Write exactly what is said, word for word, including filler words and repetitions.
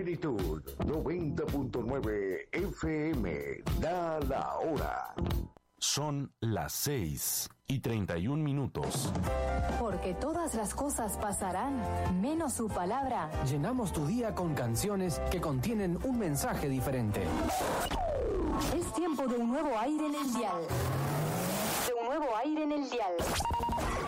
Plenitud noventa punto nueve F M. Da la hora. Son las seis y treinta y un minutos. Porque todas las cosas pasarán, menos su palabra. Llenamos tu día con canciones que contienen un mensaje diferente. Es tiempo de un nuevo aire en el dial. De un nuevo aire en el dial.